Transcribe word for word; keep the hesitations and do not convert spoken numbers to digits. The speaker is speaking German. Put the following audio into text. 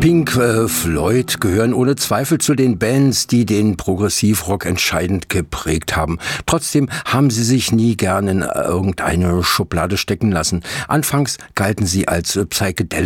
Pink äh, Floyd gehören ohne Zweifel zu den Bands, die den Progressivrock entscheidend geprägt haben. Trotzdem haben sie sich nie gern in irgendeine Schublade stecken lassen. Anfangs galten sie als äh, Psychedelic